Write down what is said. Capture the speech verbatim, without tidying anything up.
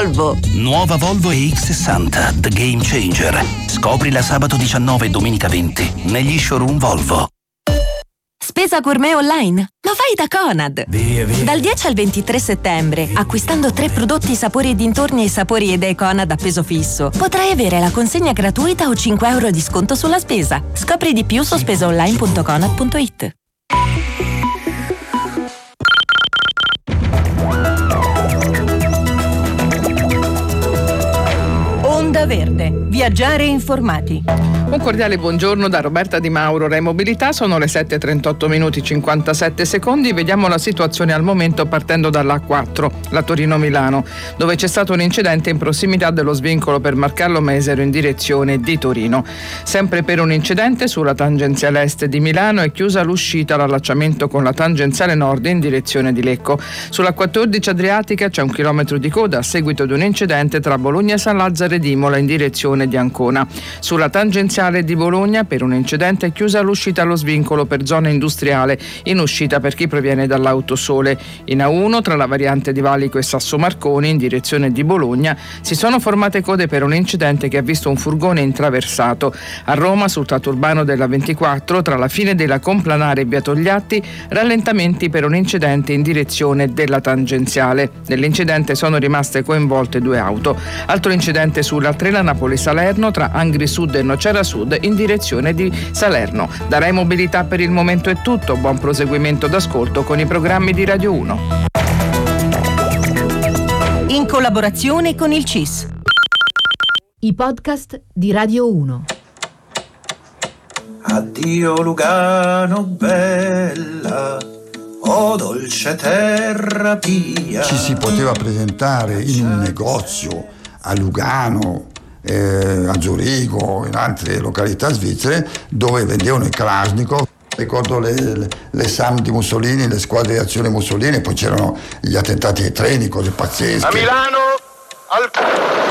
Volvo. Nuova Volvo E X sessanta, The Game Changer. Scoprila sabato diciannove e domenica venti negli showroom Volvo. Spesa gourmet online? Lo fai da Conad! Via, via. Dal dieci al ventitré settembre, acquistando tre prodotti sapori e dintorni e sapori idee Conad a peso fisso, potrai avere la consegna gratuita o cinque euro di sconto sulla spesa. Scopri di più su spesaonline punto conad punto it. Onda Verde. Viaggiare informati. Un cordiale buongiorno da Roberta Di Mauro, Rai Mobilità. Sono le sette e trentotto minuti cinquantasette secondi. Vediamo la situazione al momento partendo dalla A quattro, la Torino-Milano, dove c'è stato un incidente in prossimità dello svincolo per Marcarlo Mesero in direzione di Torino. Sempre per un incidente sulla tangenziale est di Milano è chiusa l'uscita all'allacciamento con la tangenziale nord in direzione di Lecco. Sulla quattordici Adriatica c'è un chilometro di coda a seguito di un incidente tra Bologna e San Lazzaro ed Imola in direzione di Ancona. Sulla tangenziale di Bologna per un incidente è chiusa l'uscita allo svincolo per zona industriale in uscita per chi proviene dall'Autosole. In A uno tra la variante di Valico e Sasso Marconi in direzione di Bologna si sono formate code per un incidente che ha visto un furgone intraversato. A Roma sul tratto urbano della ventiquattro tra la fine della Complanare e via Togliatti rallentamenti per un incidente in direzione della tangenziale. Nell'incidente sono rimaste coinvolte due auto. Altro incidente sulla Trela Napoli-Salerno tra Angri Sud e Nocera Sud in direzione di Salerno. Da Rai Mobilità per il momento è tutto. Buon proseguimento d'ascolto con i programmi di Radio uno. In collaborazione con il C I S. I podcast di Radio uno. Addio Lugano bella, oh dolce terra pia. Ci si poteva presentare in un negozio a Lugano, eh, a Zurigo, in altre località svizzere dove vendevano i Kalashnikov. Ricordo le, le, le S A M di Mussolini, le squadre di azione Mussolini, poi c'erano gli attentati ai treni, cose pazzesche. A Milano, al...